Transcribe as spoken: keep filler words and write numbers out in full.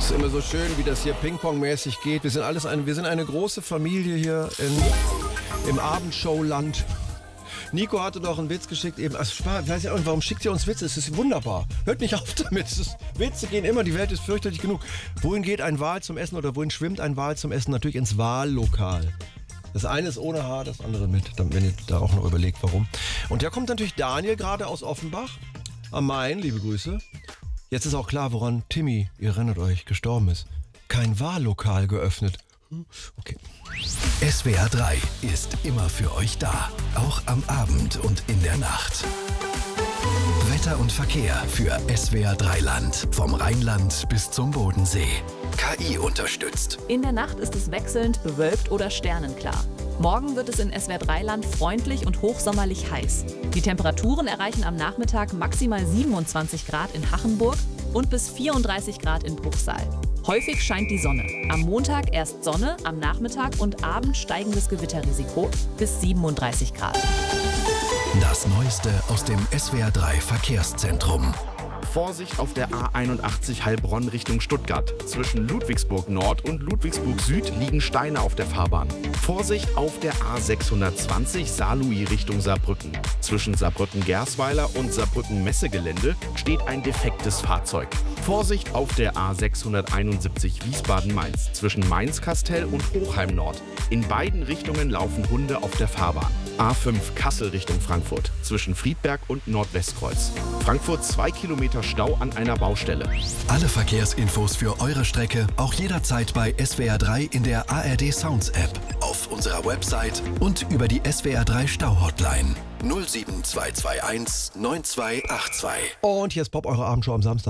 ist immer so schön, wie das hier Ping-Pong-mäßig geht. Wir sind alles eine, wir sind eine große Familie hier in, im Abendshowland. Nico hatte doch einen Witz geschickt eben. Also, ich weiß ja auch, warum schickt ihr uns Witze? Es ist wunderbar. Hört nicht auf damit. Es ist, Witze gehen immer, die Welt ist fürchterlich genug. Wohin geht ein Wal zum Essen oder wohin schwimmt ein Wal zum Essen? Natürlich ins Wallokal. Das eine ist ohne Haar, das andere mit, wenn ihr da auch noch überlegt, warum. Und da kommt natürlich Daniel gerade aus Offenbach am Main, liebe Grüße. Jetzt ist auch klar, woran Timmy, ihr erinnert euch, gestorben ist. Kein Wahllokal geöffnet. Okay. S W R drei ist immer für euch da, auch am Abend und in der Nacht. Wetter und Verkehr für S W R drei Land, vom Rheinland bis zum Bodensee. K I unterstützt. In der Nacht ist es wechselnd, bewölkt oder sternenklar. Morgen wird es in S W R drei Land freundlich und hochsommerlich heiß. Die Temperaturen erreichen am Nachmittag maximal siebenundzwanzig Grad in Hachenburg und bis vierunddreißig Grad in Bruchsal. Häufig scheint die Sonne. Am Montag erst Sonne, am Nachmittag und Abend steigendes Gewitterrisiko bis siebenunddreißig Grad. Das Neueste aus dem S W R drei Verkehrszentrum. Vorsicht auf der A einundachtzig Heilbronn Richtung Stuttgart. Zwischen Ludwigsburg Nord und Ludwigsburg Süd liegen Steine auf der Fahrbahn. Vorsicht auf der A sechshundertzwanzig Saarlouis Richtung Saarbrücken. Zwischen Saarbrücken-Gersweiler und Saarbrücken-Messegelände steht ein defektes Fahrzeug. Vorsicht auf der A sechshunderteinundsiebzig Wiesbaden-Mainz. Zwischen Mainz-Kastel und Hochheim Nord. In beiden Richtungen laufen Hunde auf der Fahrbahn. A fünf Kassel Richtung Frankfurt. Zwischen Friedberg und Nordwestkreuz. Frankfurt zwei Kilometer Stau an einer Baustelle. Alle Verkehrsinfos für eure Strecke auch jederzeit bei S W R drei in der A R D Sounds App, auf unserer Website und über die S W R drei Stau-Hotline null sieben zwei zwei eins neun zwei acht zwei. Und hier ist Pop, eure Abendshow am Samstag.